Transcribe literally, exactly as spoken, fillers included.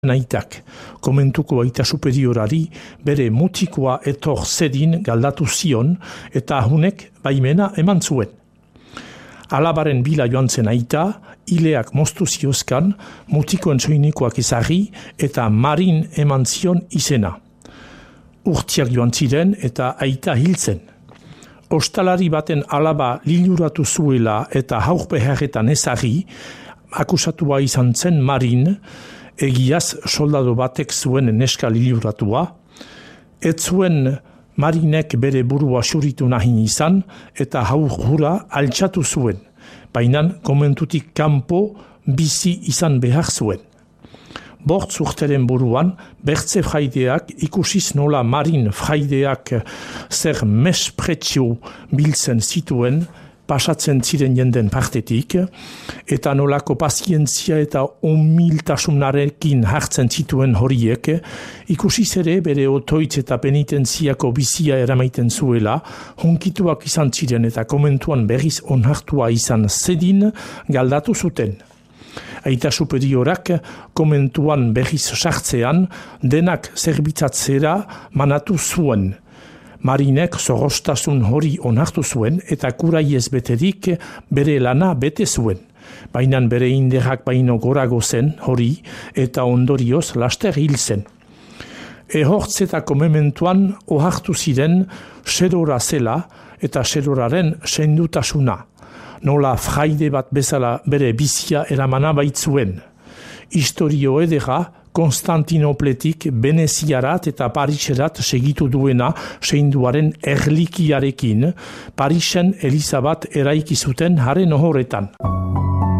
Naitak, komentuko aita superiorari bere mutikoa etor zedin galdatu zion eta ahunek baimena eman zuen. Alabaren bila joan zen aita, ileak moztu ziozkan, mutikoen soinikoak ezagri eta marin eman zion izena. Urtiak joan ziren eta aita hiltzen. Ostalari baten alaba liluratu zuela eta haurbeharretan ezagri, akusatua izan zen marin, egiaz soldado batek zuen neska liluratua, ez zuen marinek bere burua xuritu nahin izan eta haur hura altxatu zuen, baina komentutik kanpo bizi izan behar zuen. Bort urteren buruan, bertze fraideak ikusiz nola marin fraideak zer mespretsio biltzen zituen, pasatzen ziren jenden partetik, eta nolako pazientzia eta humiltasunarekin hartzen zituen horiek, ikusiz ere bere otoitz eta penitentziako bizia eramaiten zuela, hunkituak izan ziren eta komentuan berriz onartua izan zedin galdatu zuten. Aita superiorak komentuan berriz sartzean denak zerbitzatzera manatu zuen. Marinek zorrostasun hori onartu zuen eta kuraiez beterik bere lana bete zuen. Baina bere inderrak baino gorago zen hori eta ondorioz laster hil zen. Ehortzetako mementuan ohartu ziren serora zela eta seroraren sendutasuna. Nola fraide bat bezala bere bizia eramana baitzuen. Historio edera Konstantinopletik Veneziarat eta Pariserat segitu duena seinduaren erlikiarekin, Parisen eliza bat eraiki zuten haren ohoretan.